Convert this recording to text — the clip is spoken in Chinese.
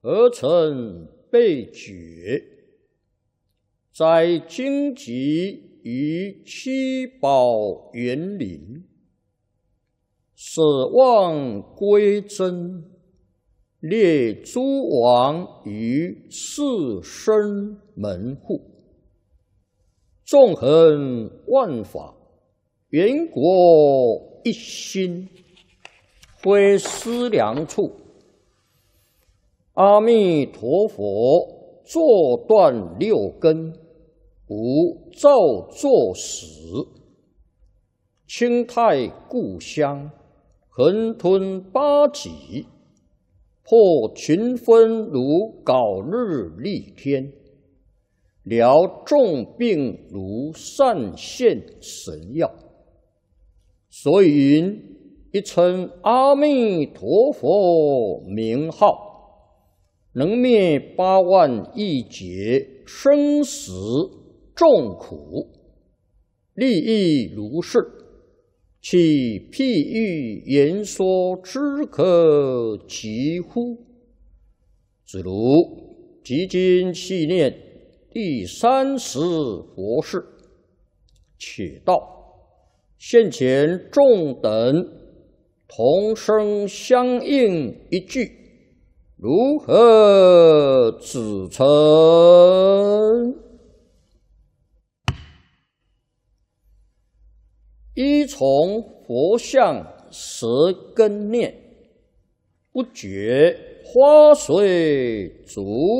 而成被觉，在荆棘于七宝园林，舍望归真，列诸王于四生门户，纵横万法，圆国一心，非思量处。阿弥陀佛坐断六根，无造作始，清泰故乡，横吞八极，破群分如槁日丽天，疗众病如散现神药。所以云：一称阿弥陀佛名号，能灭8万亿劫生死众苦，利益如是，其譬喻言说之可及乎？子如即今细念第30佛事，且道现前众等同声相应一句，如何指称？依从佛像舌根念，不觉花随足